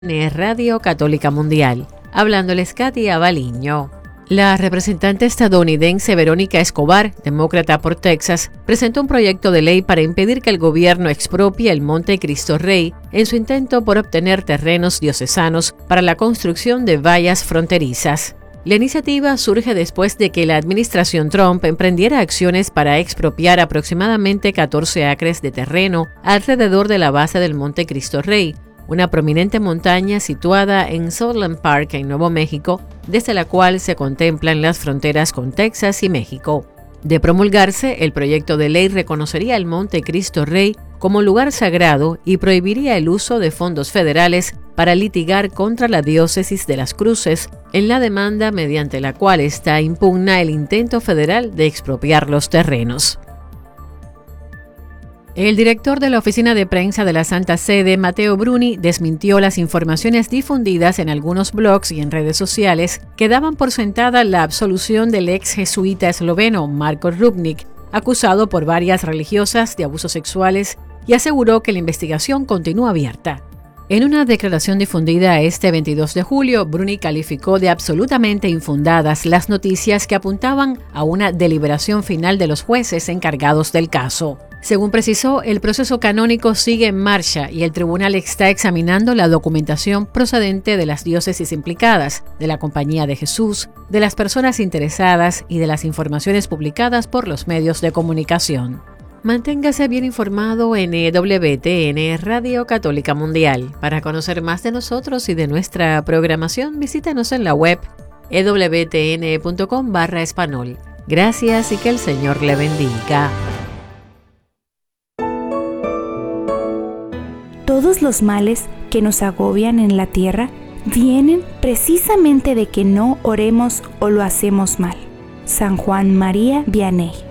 Radio Católica Mundial. Hablándoles Katy Abaliño. La representante estadounidense Verónica Escobar, demócrata por Texas, presentó un proyecto de ley para impedir que el gobierno expropie el Monte Cristo Rey en su intento por obtener terrenos diocesanos para la construcción de vallas fronterizas. La iniciativa surge después de que la administración Trump emprendiera acciones para expropiar aproximadamente 14 acres de terreno alrededor de la base del Monte Cristo Rey, una prominente montaña situada en Southland Park, en Nuevo México, desde la cual se contemplan las fronteras con Texas y México. De promulgarse, el proyecto de ley reconocería el Monte Cristo Rey como lugar sagrado y prohibiría el uso de fondos federales para litigar contra la diócesis de Las Cruces en la demanda mediante la cual esta impugna el intento federal de expropiar los terrenos. El director de la Oficina de Prensa de la Santa Sede, Matteo Bruni, desmintió las informaciones difundidas en algunos blogs y en redes sociales que daban por sentada la absolución del ex jesuita esloveno Marko Rupnik, acusado por varias religiosas de abusos sexuales, y aseguró que la investigación continúa abierta. En una declaración difundida este 22 de julio, Bruni calificó de absolutamente infundadas las noticias que apuntaban a una deliberación final de los jueces encargados del caso. Según precisó, el proceso canónico sigue en marcha y el tribunal está examinando la documentación procedente de las diócesis implicadas, de la Compañía de Jesús, de las personas interesadas y de las informaciones publicadas por los medios de comunicación. Manténgase bien informado en EWTN Radio Católica Mundial. Para conocer más de nosotros y de nuestra programación, visítenos en la web ewtn.com/español. Gracias y que el Señor le bendiga. Todos los males que nos agobian en la tierra vienen precisamente de que no oremos o lo hacemos mal. San Juan María Vianney.